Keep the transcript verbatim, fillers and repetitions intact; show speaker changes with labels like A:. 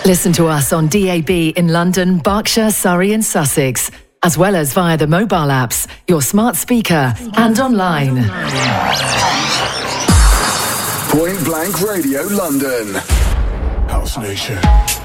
A: Listen to us on D A B in London, Berkshire, Surrey and Sussex, as well as via the mobile apps, your smart speaker and online.
B: Point Blank Radio London.
C: House Nation.